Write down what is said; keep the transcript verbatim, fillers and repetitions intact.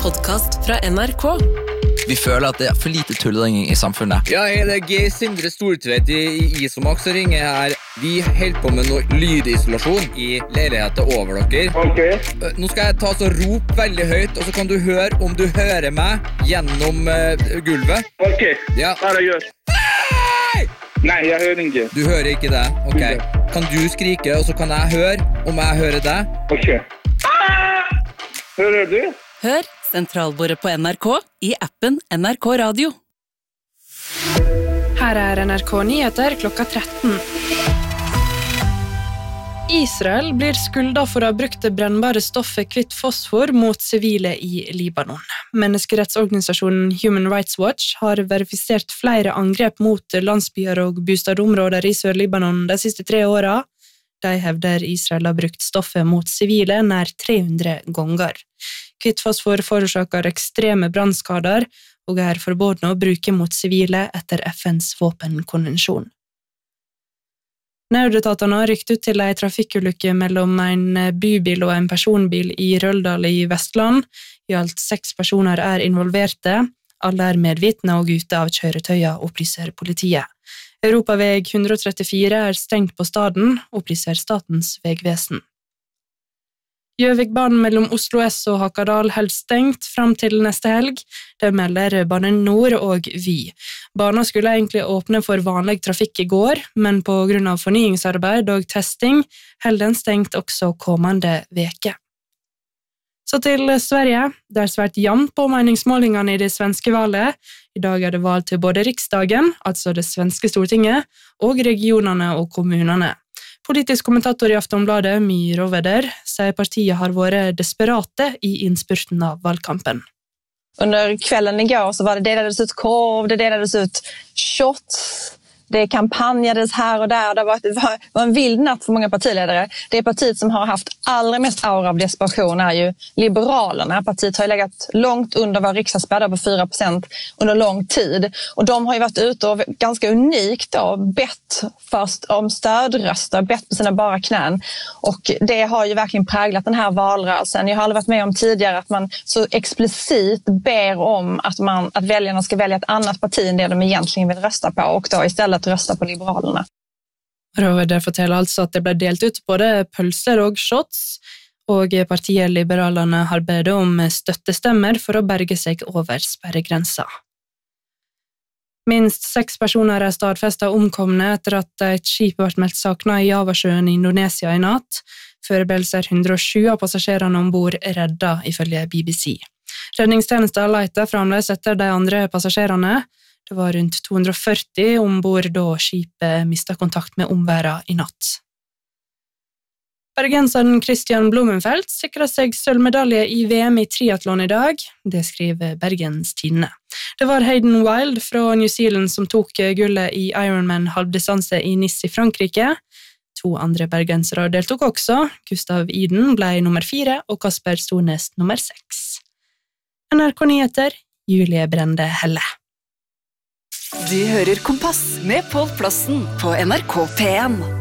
podcast fra N R K. Vi føler at det er for lite tulling i samfunnet. Ja, hei, det er Geir Sindre Stortveit i, i Isomax som ringer her. Vi holder på med noe lydisolasjon i leiligheten over dere. Ok. Nå skal jeg ta så rop veldig høyt, og så kan du høre om du hører meg gjennom uh, gulvet. Ok, Ja. bare gjør. Nei! Nei, jeg hører ikke. Du hører ikke det? Ok. Kan du skrike, og så kan jeg høre om jeg hører deg? Ok. Ah! Hører du? Hør sentralbordet på N R K i appen N R K Radio. Her er N R K Nyheter klokka tretten. Israel blir skyldet for å ha brukt det brennbare stoffet kvitt fosfor mot sivile i Libanon. Menneskerettsorganisasjonen Human Rights Watch har verifisert flere angrep mot landsbyer og bostadområder i Sør-Libanon de siste tre årene. De hevder Israel har brukt stoffet mot sivile nær tre hundre ganger. Kvitt fosfor forårsaker ekstreme brannskader og er forbudne å bruke mot sivile etter F N's våpenkonvensjon. Nødetatene har rykt ut til en trafikkulykke mellom en bybil og en personbil i Røldal i Vestland. I alt seks personer er involverte. Alle er medvitne og ute av kjøretøya, opplyser politiet. Europaveg one thirty-four er stengt på staden, opplyser Statens vegvesen. Gjøvikbanen mellom Oslo S og Hakadal helt stengt frem til neste helg. Det melder Bane Nor og Vy. Banen skulle egentlig åpne for vanlig trafikk i går, men på grunn av fornyingsarbeid og testing held den stengt også kommende veke. Så til Sverige. Det er svært jevnt på meningsmålingene i det svenske valget. I dag er det valg til både riksdagen, altså det svenske stortinget, og regionene og kommunene. Politisk kommentator i Aftonbladet, My Roveder, sier partiet har vært desperate i innspurten av valgkampen. Under kvällen igår så var det delades ut korv, det delades ut shots, det kampanjades här och där. Det var, det var en vild natt för många partiledare. Det partiet som har haft allra mest aura av desperation är ju Liberalerna. Partiet har ju legat långt under vad riksdagsspärrar på fyra procent under lång tid. Och de har ju varit ute och ganska unikt då, bett först om stödröster, bett på sina bara knän. Och det har ju verkligen präglat den här valrörelsen. Jag har aldrig varit med om tidigare att man så explicit ber om att, man, att väljarna ska välja ett annat parti än det de egentligen vill rösta på. Och då istället att rösta på Liberalerna. Roveder forteller altså at det ble delt ut både pølser og shots, og partiet Liberalerne har bedt om støttestemmer for å berge seg over sperregrensa. Minst seks personer er stadfestet omkomne etter at et skip ble meldt savnet i Javasjøen i Indonesia i natt. Foreløpig er one hundred seven av passasjerene ombord redda, ifølge B B C. Redningstjenesten leter fremdeles etter de andre passasjerene. Det var rundt two hundred forty ombord da skipet mistet kontakt med omverdenen i natt. Bergenseren Christian Blumenfeldt sikret seg sølvmedalje i V M i triathlon i dag, det skriver Bergens Tidende. Det var Hayden Wilde fra New Zealand som tok gullet i Ironman halvdistanse i Nice i Frankrike. To andre bergensere deltok også. Gustav Iden ble nummer fire, og Kasper Stornes nummer seks. N R K Nyheter, Julie Brende Helle. Du hører Kompass med Pål Plassen på N R K P one.